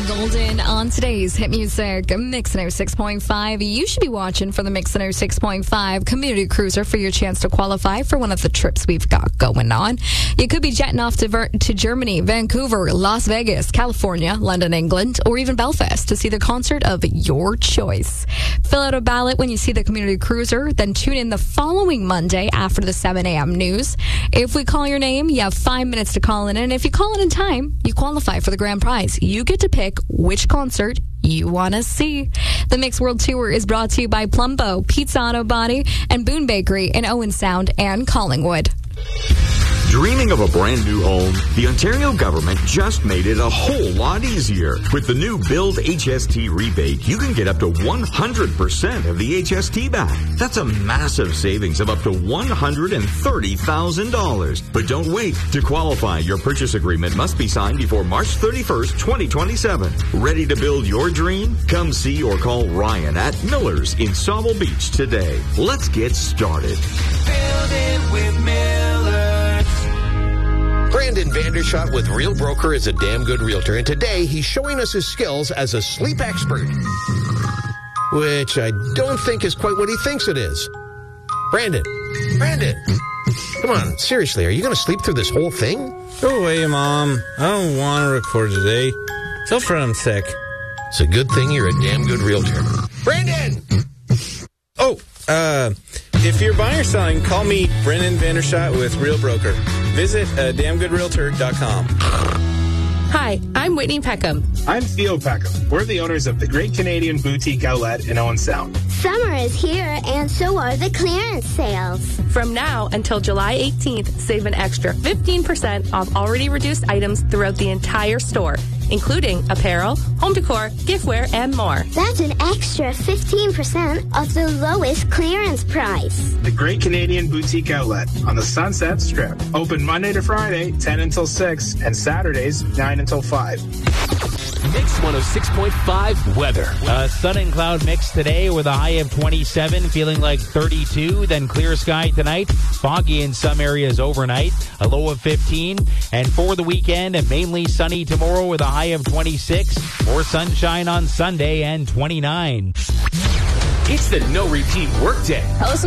Golden on today's Hit Music Mix 106.5. You should be watching for the Mix 106.5 Community Cruiser for your chance to qualify for one of the trips we've got going on. You could be jetting off to Germany, Vancouver, Las Vegas, California, London, England, or even Belfast to see the concert of your choice. Fill out a ballot when you see the Community Cruiser, then tune in the following Monday after the 7 a.m. news. If we call your name, you have 5 minutes to call in, and if you call in time, you qualify for the grand prize. You get to pick which concert you want to see. The Mix World Tour is brought to you by Plumbo, Pizza Auto Body, and Boone Bakery in Owen Sound and Collingwood. Dreaming of a brand new home? The Ontario government just made it a whole lot easier. With the new Build HST rebate, you can get up to 100% of the HST back. That's a massive savings of up to $130,000. But don't wait. To qualify, your purchase agreement must be signed before March 31st, 2027. Ready to build your dream? Come see or call Ryan at Miller's in Sauble Beach today. Let's get started. Build it with Miller. Brandon Vandershot with Real Broker is a damn good realtor, and today he's showing us his skills as a sleep expert, which I don't think is quite what he thinks it is. Brandon, come on, seriously, are you going to sleep through this whole thing? Go away, Mom. I don't want to record today. Tell Fred I'm sick. It's a good thing you're a damn good realtor. Brandon! If you're buying or selling, call me, Brendan Vandershot with Real Broker. Visit damngoodrealtor.com. Hi, I'm Whitney Peckham. I'm Theo Peckham. We're the owners of the Great Canadian Boutique Outlet in Owen Sound. Summer is here, and so are the clearance sales. From now until July 18th, save an extra 15% off already reduced items throughout the entire store, including apparel, home decor, giftware, and more. That's an extra 15% of the lowest clearance price. The Great Canadian Boutique Outlet on the Sunset Strip. Open Monday to Friday, 10 until 6, and Saturdays, 9 until 5. Mix 106.5 weather. Sun and cloud mix today with a high of 27, feeling like 32. Then clear sky tonight, foggy in some areas overnight, a low of 15. And for the weekend, mainly sunny tomorrow with a high of 26. More sunshine on Sunday and 29. It's the no repeat workday.